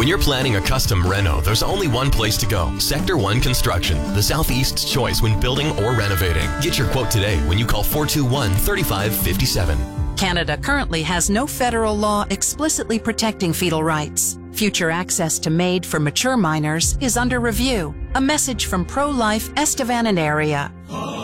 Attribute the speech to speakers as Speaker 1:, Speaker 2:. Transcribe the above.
Speaker 1: When you're planning a custom reno, there's only one place to go. Sector 1 Construction, the Southeast's choice when building or renovating. Get your quote today when you call 421-3557.
Speaker 2: Canada currently has no federal law explicitly protecting fetal rights. Future access to MAID for mature minors is under review. A message from Pro-Life Estevan and area.